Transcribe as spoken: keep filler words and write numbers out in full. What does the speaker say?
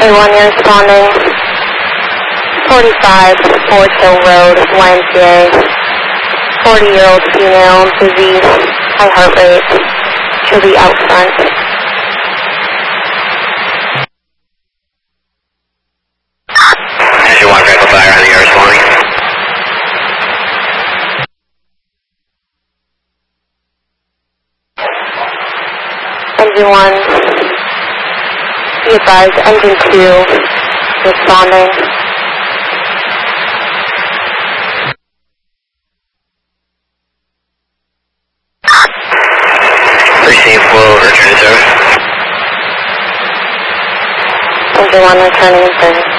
A one, you're responding. forty-five, Forest Hill Road, Y M C A. forty-year-old female, disease, high heart rate. She'll be out front. Engine one, critical fire on the air responding. Engine one, be advised, engine two, responding. Precinct will return to service. Engine one returning in service.